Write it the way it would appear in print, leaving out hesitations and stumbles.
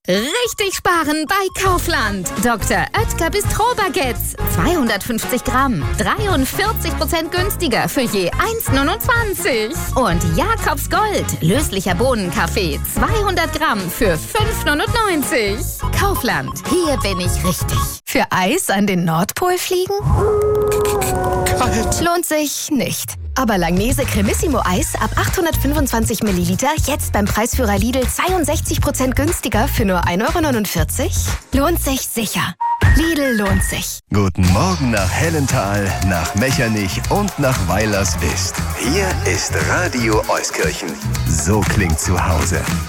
Richtig sparen bei Kaufland. Dr. Oetker Bistro-Baguettes. 250 Gramm. 43% günstiger für je 1,29. Und Jakobs Gold. Löslicher Bohnenkaffee. 200 Gramm für 5,99. Kaufland. Hier bin ich richtig. Für Eis an den Nordpol fliegen? Kalt. Lohnt sich nicht. Aber Langnese Cremissimo Eis ab 825 Milliliter jetzt beim Preisführer Lidl 62% günstiger für nur 1,49 €? Lohnt sich sicher. Lidl lohnt sich. Guten Morgen nach Hellental, nach Mechernich und nach Weilerswist. Hier ist Radio Euskirchen. So klingt zu Hause.